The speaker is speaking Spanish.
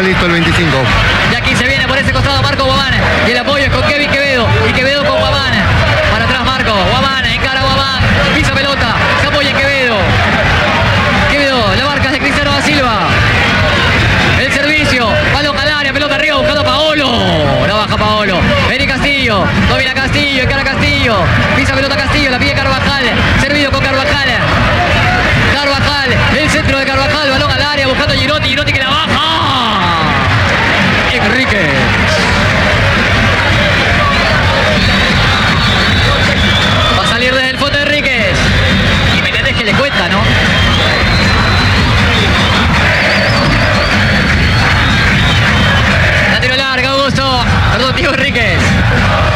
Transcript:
listo el 25. Y aquí se viene por ese costado Marco Guamán. Y el apoyo es con Kevin Quevedo. Y Quevedo con Guamán. Para atrás Marco. Guamán, encara a Guamán. Pisa pelota. Se apoya en Quevedo. Quevedo, la marca es de Cristiano da Silva. El servicio. Balón al área. Pelota arriba buscando a Paolo. La baja Paolo. Vení Castillo. Domina Castillo. Encara Castillo. Pisa pelota Castillo. La pide Carvajal. Servido con Carvajal. Carvajal. El centro de Carvajal. Balón al área buscando a Girotti. Girotti que la